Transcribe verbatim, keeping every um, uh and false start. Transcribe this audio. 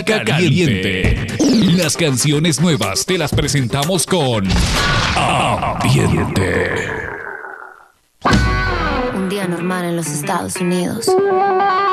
Caliente. Las canciones nuevas te las presentamos con Ambiente. Un día normal en los Estados Unidos.